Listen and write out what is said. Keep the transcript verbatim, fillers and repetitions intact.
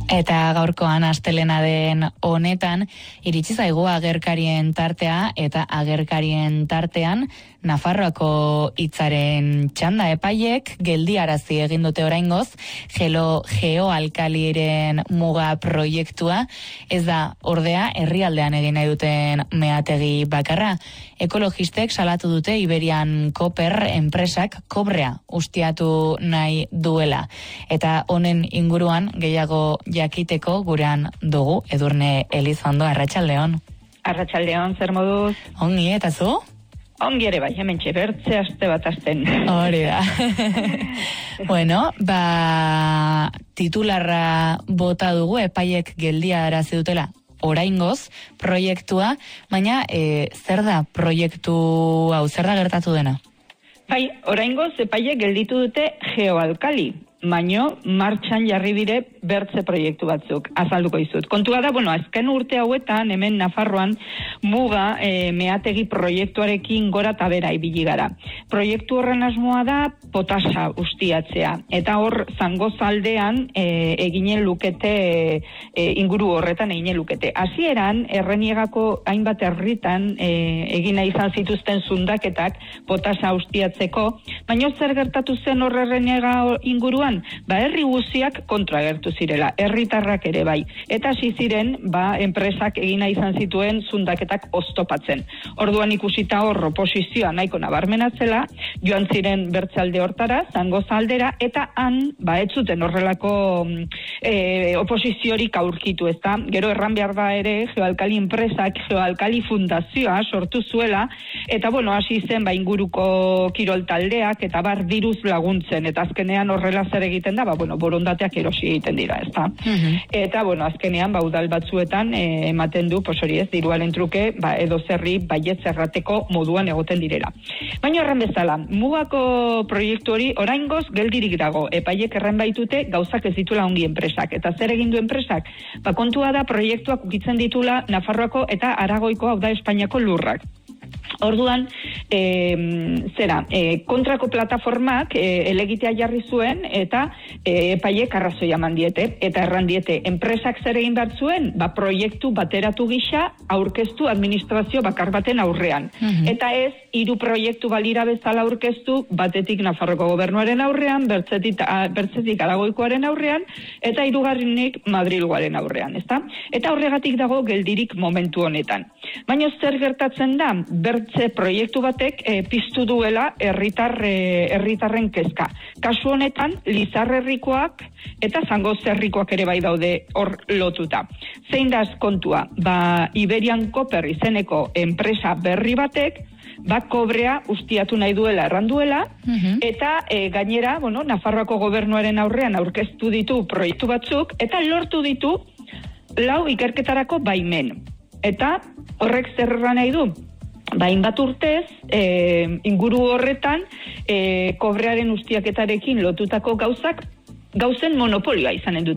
Eta gaurkoan astelena den honetan, iritsi zaigu agerkarien tartea eta agerkarien tartean Nafarroako hitzaren txanda epaiek geldiarazi egin dute oraingoz gelo geoalkaliren muga proiektua, ez da ordea herrialdean egin nahi duten meategi bakarra. Ekologistek salatu dute Iberian Koper enpresak kobrea ustiatu nahi duela. Eta honen inguruan gehiago jakiteko gurean dugu Edurne Elizondo. Arratsaldeon. Arratsaldeon, zer moduz? Ongi, eta zu? Ongi ere bai, hementxe, bertze aste bat asten. Hori da. Bueno, ba, titularra bota dugu, epaiek geldia arazi dutela oraingoz proiektua, baina e, zer da proiektu hau, zer da gertatu dena? Bai, oraingoz epaiek gelditu dute geoalkali, baino martxan jarri dire bertze proiektu batzuk, azalduko dizut. Kontua da, bueno, azken urte hauetan, hemen Nafarroan, muga e, meategi proiektuarekin gora eta bera ibili gara. Proiektu horren asmoa da potasa ustiatzea, eta hor Zangozaldean e, eginen lukete, e, inguru horretan eginen lukete. Hasieran Erreniegako hainbat herritan e, egina izan zituzten zundaketak potasa ustiatzeko, baino zer gertatu zen hor Erreniega inguruan? Ba, herri guztiak kontra agertu zirela, herritarrak ere bai. Eta hasi ziren, ba, enpresak egina izan zituen zundaketak oztopatzen. Orduan ikusita hor oposizioa nahiko nabarmenatzela, joan ziren bertzealde hortara, Zangozaldera, eta han, ba, ez zuten horrelako e, oposiziorik aurkitu, ezta? Gero erran behar da ere, geoalkali enpresak, geoalkali fundazioa sortu zuela, eta bueno, hasi zen, ba, inguruko kirol taldeak, eta bar diruz laguntzen, eta azkenean horrela zer egiten da, ba, bueno, borondateak erosi egiten dira, ezta? Uh-huh. Eta, bueno, azkenean, ba, udal batzuetan eh, ematen du, pues hori ez, diruaren truke, ba, edo zerri baietz errateko moduan egoten direla. Baina erran bezala, mugako proiektu hori oraingoz geldirik dago, epaiek erran baitute gauzak ez dituela ongi enpresak. Eta zer egin du enpresak? Ba, kontua da proiektuak ukitzen ditula Nafarroako eta Aragoiko, hau da Espainiako lurrak. Orduan, e, zera, e, kontrako plataformak e, elegitea jarri zuen eta e, epaiek arrazoi eman diete. Eta erran diete, enpresak zer egin bat zuen, ba, proiektu bateratu gisa aurkeztu administrazio bakar baten aurrean. Mm-hmm. Eta ez, hiru proiektu balira bezala aurkeztu, batetik Nafarroko gobernuaren aurrean, bertzetik, a, bertzetik Aragoikoaren aurrean, eta hirugarrenik Madrilgoaren aurrean, ezta? Eta horregatik dago geldirik momentu honetan. Baina zer gertatzen da, bertze proiektu batek e, piztu duela herritar e, herritarren kezka. Kasu honetan, Lizar herrikoak eta Zangoz herrikoak ere bai daude hor lotuta. Zein da kontua? Ba, Iberian Koper izeneko enpresa berri batek ba, kobrea ustiatu nahi duela erranduela, uh-huh. eta e, gainera, bueno, Nafarroako gobernuaren aurrean aurkeztu ditu proiektu batzuk, eta lortu ditu lau ikerketarako baimen. Eta horrek zer nahi du? Bain bat urtez, e, inguru horretan, e, kobrearen ustiaketarekin lotutako gauzak, gauzen monopolioa izanen dute.